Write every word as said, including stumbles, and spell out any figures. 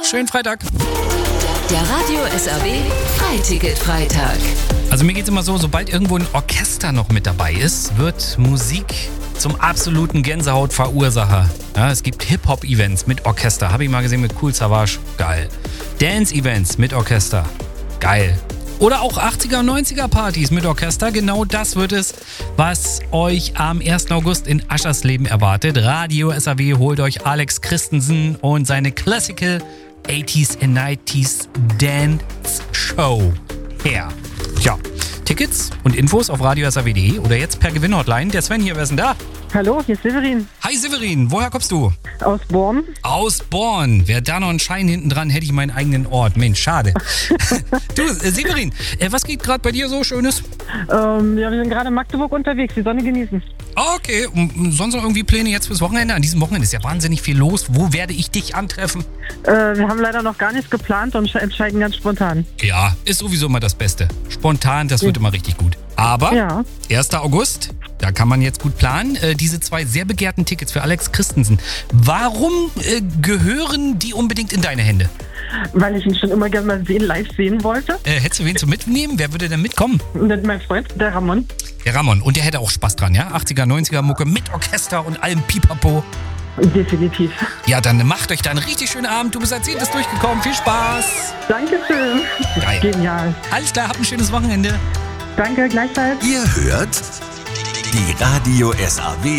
Schönen Freitag. Der Radio S A W Freiticket-Freitag. Also mir geht es immer so, sobald irgendwo ein Orchester noch mit dabei ist, wird Musik zum absoluten Gänsehautverursacher. Ja, es gibt Hip-Hop-Events mit Orchester. Habe ich mal gesehen mit Kool Savas. Geil. Dance-Events mit Orchester. Geil. Oder auch achtziger und neunziger Partys mit Orchester. Genau das wird es, was euch am ersten August in Aschersleben erwartet. Radio S A W holt euch Alex Christensen und seine Classical eighties and nineties Dance Show her. Tja, Tickets und Infos auf radio s a w punkt d e oder jetzt per Gewinnhotline. Der Sven hier, wer ist denn da? Hallo, hier ist Severin. Hi Severin, woher kommst du? Aus Born. Aus Born. Wäre da noch ein Schein hinten dran, hätte ich meinen eigenen Ort. Mensch, schade. Du, äh, Severin, äh, was geht gerade bei dir so Schönes? Ähm, ja, wir sind gerade in Magdeburg unterwegs, die Sonne genießen. Okay, und sonst noch irgendwie Pläne jetzt fürs Wochenende? An diesem Wochenende ist ja wahnsinnig viel los. Wo werde ich dich antreffen? Äh, wir haben leider noch gar nichts geplant und entscheiden ganz spontan. Ja, ist sowieso immer das Beste. Spontan, das wird immer richtig gut. Aber Ja. erster August, da kann man jetzt gut planen. Äh, diese zwei sehr begehrten Tickets für Alex Christensen. Warum äh, gehören die unbedingt in deine Hände? Weil ich ihn schon immer gerne mal sehen, live sehen wollte. Äh, hättest du wen zum Mitnehmen? Wer würde denn mitkommen? Und dann mein Freund, der Ramon. Der Ramon. Und der hätte auch Spaß dran, ja? achtziger, neunziger Mucke mit Orchester und allem Pipapo. Definitiv. Ja, dann macht euch da einen richtig schönen Abend. Du bist als Zehntes durchgekommen. Viel Spaß. Dankeschön. Geil. Genial. Alles klar, habt ein schönes Wochenende. Danke, gleichfalls. Ihr hört die Radio S A W